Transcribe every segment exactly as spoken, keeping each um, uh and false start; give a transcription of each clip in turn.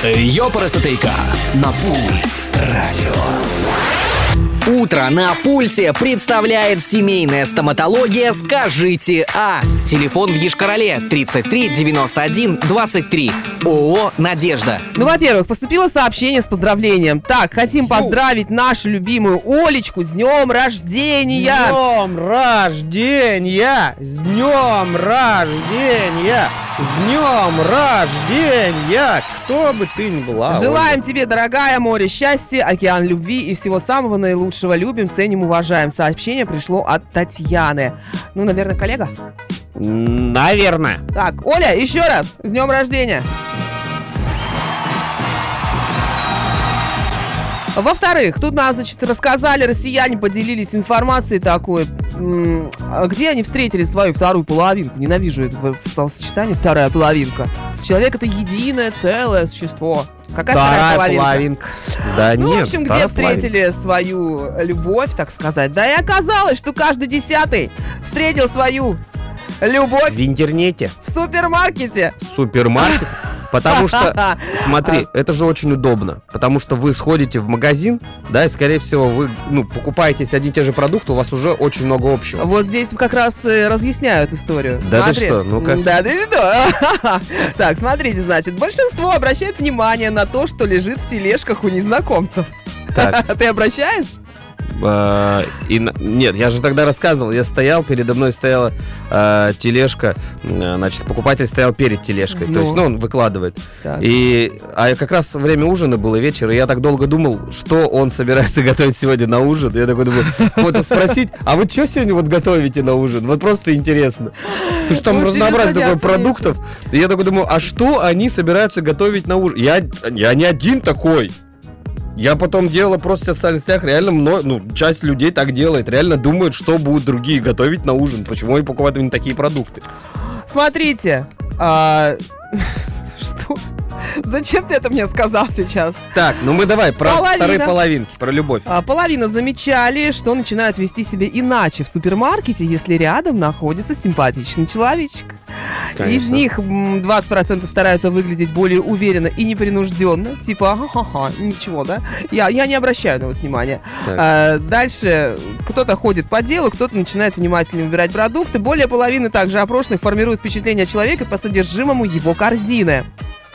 Ёпарасотейка на Пульс радио. Утро на Пульсе представляет семейная стоматология «Скажите А». Телефон в Йошкар-Оле тридцать три девяносто один двадцать три. ООО «Надежда». Ну, во-первых, поступило сообщение с поздравлением. Так, хотим поздравить нашу любимую Олечку с днем рождения. С днем рождения! С днем рождения! С днем рождения! Кто бы ты ни была. Желаем Ольга. тебе, дорогая, море счастья, океан любви и всего самого наилучшего. Любим, ценим, уважаем. Сообщение пришло от Татьяны. Ну, наверное, коллега? Наверное. Так, Оля, еще раз. С днем рождения. Во-вторых, тут нас, значит, рассказали, россияне поделились информацией такой, м- где они встретили свою вторую половинку. Ненавижу это словосочетание, вторая половинка. Человек — это единое целое существо. Какая вторая, вторая половинка? половинка? Да ну, нет, в общем, где встретили половинка. свою любовь, так сказать. Да и оказалось, что каждый десятый встретил свою любовь в интернете, в супермаркете. В супермаркете? Потому что, смотри, это же очень удобно. Потому что вы сходите в магазин, да, и, скорее всего, вы ну, покупаете одни и те же продукты, у вас уже очень много общего. Вот здесь как раз э, разъясняют историю. Да Смотри. ты что, ну-ка. Да ты что? Так, смотрите, значит, большинство обращает внимание на то, что лежит в тележках у незнакомцев. Так. Ты обращаешь? Uh, и, нет, я же тогда рассказывал, я стоял, передо мной стояла uh, тележка, uh, значит, покупатель стоял перед тележкой, ну. то есть, ну, он выкладывает. Так. И, а как раз время ужина было, вечер, и я так долго думал, что он собирается готовить сегодня на ужин. Я такой думаю, вот спросить, а вы что сегодня вот готовите на ужин? Вот просто интересно. Потому что там ну, разнообразие такое продуктов. И я такой думаю, а что они собираются готовить на ужин? Я, я не один такой. Я потом делала просто в социальных сетях, реально много, ну, часть людей так делает, реально думают, что будут другие готовить на ужин, почему они покупают именно такие продукты. Смотрите, а... что? Зачем ты это мне сказал сейчас? Так, ну мы давай про Половина. вторые половинки, про любовь. А, половина замечали, что начинают вести себя иначе в супермаркете, если рядом находится симпатичный человечек. Конечно. Из них двадцать процентов стараются выглядеть более уверенно и непринужденно. Типа, ага-ха-ха, ничего, да? Я, я не обращаю на вас внимания. А, дальше кто-то ходит по делу, кто-то начинает внимательно выбирать продукты. Более половины также опрошенных формируют впечатление о человеке по содержимому его корзины.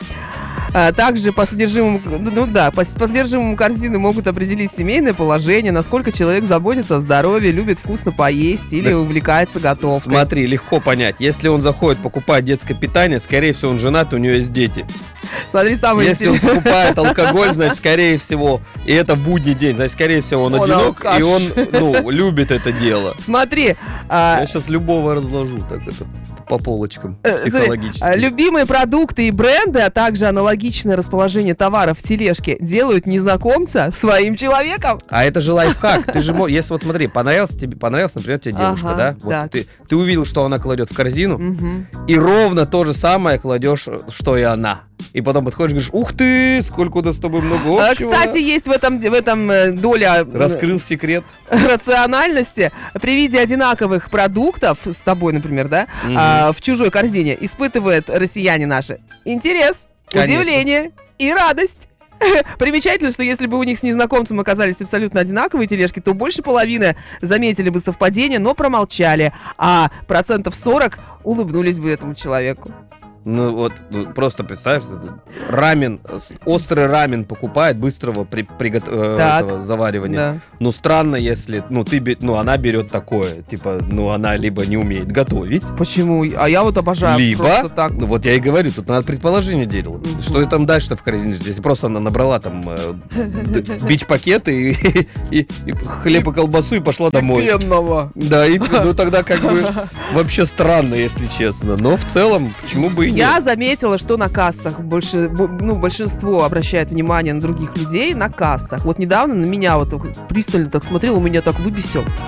А, также по содержимому, ну да, по, по содержимому корзины могут определить семейное положение, насколько человек заботится о здоровье, любит вкусно поесть или да, увлекается готовкой. Смотри, легко понять. Если он заходит покупать детское питание, скорее всего, он женат, у него есть дети. Смотри, самое Если он покупает алкоголь, значит, скорее всего, и это в будний день, значит, скорее всего, он, он одинок, алкаш. И он, ну, любит это дело. Смотри. Я а... сейчас любого разложу, так это, по полочкам, психологически. Смотри, любимые продукты и бренды, а также аналогичное расположение товаров в тележке делают незнакомца своим человеком. А это же лайфхак. Ты же, если вот смотри, понравился тебе, понравилась, например, тебе девушка, ага, да? Вот ты, ты увидел, что она кладет в корзину, угу. И ровно то же самое кладешь, что и она. И потом подходишь и говоришь, ух ты, сколько у нас с тобой много общего. Кстати, есть в этом, в этом доля... Раскрыл секрет. Рациональности. При виде одинаковых продуктов с тобой, например, да, угу. а, в чужой корзине испытывает россияне наши интерес, конечно. Удивление и радость. Примечательно, что если бы у них с незнакомцем оказались абсолютно одинаковые тележки, то больше половины заметили бы совпадение, но промолчали, а процентов сорок улыбнулись бы этому человеку. Ну вот, ну, просто представь, рамен, острый рамен покупает быстрого при, пригот... этого заваривания. Да. Ну странно, если, ну ты, ну она берет такое, типа, ну она либо не умеет готовить. Почему? А я вот обожаю. Либо, просто так. Ну вот я и говорю, тут надо предположение делать. Mm-hmm. Что там дальше-то в корзине? Если просто она набрала там э, бич-пакеты и, и, и хлеб и колбасу и пошла домой. Пенного. Да, и ну тогда как бы вообще странно, если честно. Но в целом, почему бы и нет? Я заметила, что на кассах больше, ну, большинство обращает внимание на других людей на кассах. Вот недавно на меня вот пристально так смотрел, у меня так выбесил.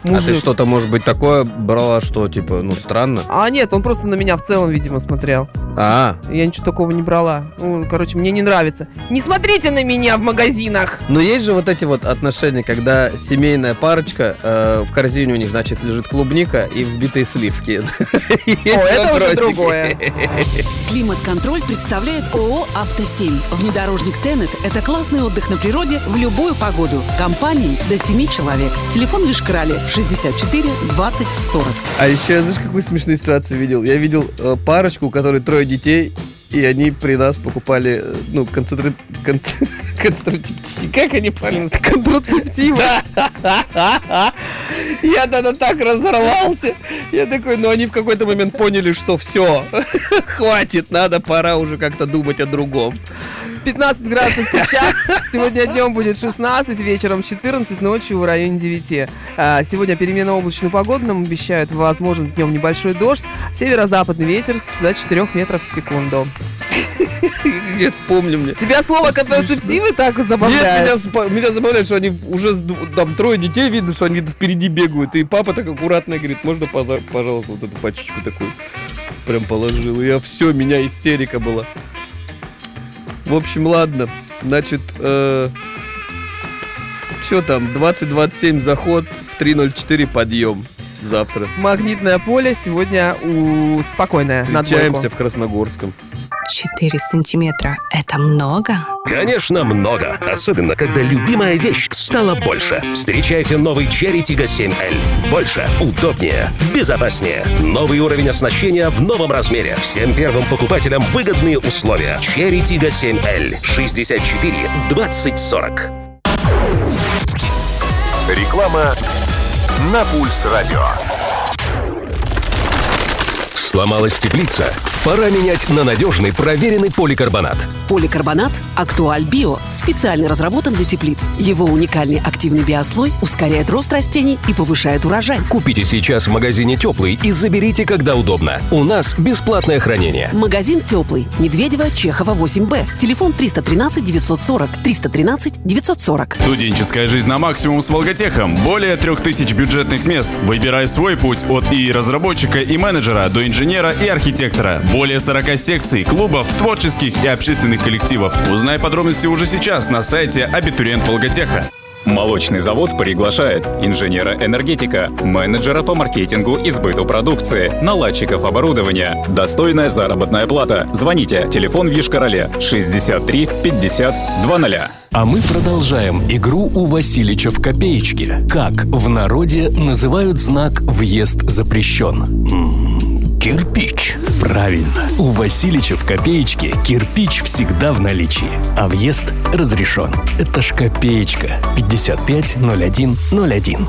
мужик. А ты что-то, может быть, такое брала, что, типа, ну, странно? А нет, он просто на меня в целом, видимо, смотрел. А. Я ничего такого не брала. Ну, короче, мне не нравится. Не смотрите на меня в магазинах! Но есть же вот эти вот отношения, когда семейная парочка, э, в корзине у них, значит, лежит клубника и взбитые сливки. О, это уже другое. Климат-контроль представляет ООО «Автосемь». Внедорожник Тенет – это классный отдых на природе в любую погоду. Компании до семи человек. Телефон в Йошкар-Оле шестьдесят четыре двадцать сорок. А еще я, знаешь, какую смешную ситуацию видел? Я видел э, парочку, у которой трое детей, и они при нас покупали, э, ну, концентра... конц... концентративы. Как они правильно сказали? Контрацептивы. Я тогда так разорвался. Я такой, ну они в какой-то момент поняли, что все, хватит, надо, пора уже как-то думать о другом. пятнадцать градусов сейчас. Сегодня днем будет шестнадцать, вечером четырнадцать, ночью в районе девяти. Сегодня переменно облачную погоду нам обещают. Возможен днем небольшой дождь. Северо-западный ветер до четырёх метров в секунду. Где вспомню мне. Тебя слово контрацептивы так забавляет? Нет, меня, меня забавляет, что они уже там трое детей, видно, что они впереди бегают. И папа так аккуратно говорит, можно, пожалуйста, вот эту пачечку такую прям положил. И я все, меня истерика была. В общем, ладно. Значит, э, что там, двадцать двадцать семь заход, в три ноль четыре подъем завтра. Магнитное поле сегодня у... спокойное. Встречаемся в Красногорском. четыре сантиметра – это много? Конечно, много. Особенно, когда любимая вещь стала больше. Встречайте новый Cherry Tiggo семь эль. Больше, удобнее, безопаснее. Новый уровень оснащения в новом размере. Всем первым покупателям выгодные условия. Cherry Tiggo семь эль. шестьдесят четыре двадцать сорок. Реклама на Пульс Радио. Сломалась теплица? Пора менять на надежный, проверенный поликарбонат. Поликарбонат «Актуаль Био» специально разработан для теплиц. Его уникальный активный биослой ускоряет рост растений и повышает урожай. Купите сейчас в магазине «Теплый» и заберите, когда удобно. У нас бесплатное хранение. Магазин «Теплый». Медведева, Чехова, восемь бэ. Телефон триста тринадцать девятьсот сорок. триста тринадцать девятьсот сорок. Студенческая жизнь на максимум с Волготехом. Более трех тысяч бюджетных мест. Выбирай свой путь от и разработчика, и менеджера до инженера и архитектора. Более сорок секций, клубов, творческих и общественных коллективов. Узнай подробности уже сейчас на сайте «Абитуриент Волготеха». Молочный завод приглашает инженера-энергетика, менеджера по маркетингу и сбыту продукции, наладчиков оборудования. Достойная заработная плата. Звоните. Телефон в Йошкар-Оле шестьдесят три пятьдесят двадцать. А мы продолжаем игру у Василича в копеечке. Как в народе называют знак «Въезд запрещен»? Кирпич. Правильно. У Василича в копеечке кирпич всегда в наличии, а въезд разрешен. Это ж копеечка. пятьдесят пять ноль один ноль один.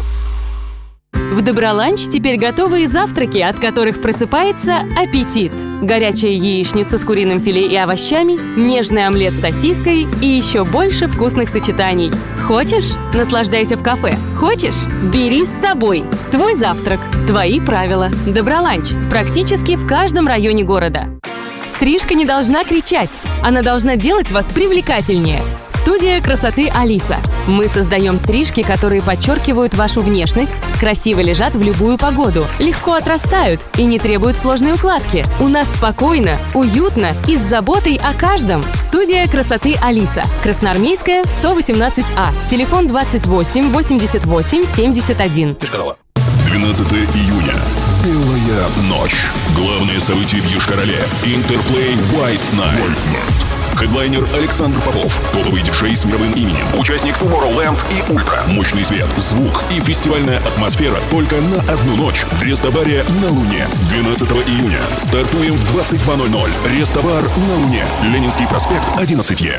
В Доброланч теперь готовые завтраки, от которых просыпается аппетит. Горячая яичница с куриным филе и овощами, нежный омлет с сосиской и еще больше вкусных сочетаний. Хочешь? Наслаждайся в кафе. Хочешь? Бери с собой. Твой завтрак. Твои правила. Доброланч. Практически в каждом районе города. Стрижка не должна кричать. Она должна делать вас привлекательнее. Студия красоты Алиса. Мы создаем стрижки, которые подчеркивают вашу внешность, красиво лежат в любую погоду, легко отрастают и не требуют сложной укладки. У нас спокойно, уютно и с заботой о каждом. Студия красоты Алиса. Красноармейская, сто восемнадцать А. Телефон двадцать восемь восемьдесят восемь семьдесят один. двенадцатого июня. Белая ночь. Главное событие в Йошкар-Оле. Интерплей White Night. Хедлайнер Александр Попов. Топовый диджей с мировым именем. Участник Tomorrowland и Ультра. Мощный свет, звук и фестивальная атмосфера только на одну ночь в Рестобаре на Луне. двенадцатого июня. Стартуем в двадцать два ноль ноль. Рестобар на Луне. Ленинский проспект, одиннадцать Е.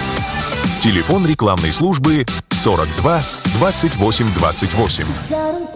Телефон рекламной службы сорок два двадцать восемь двадцать восемь.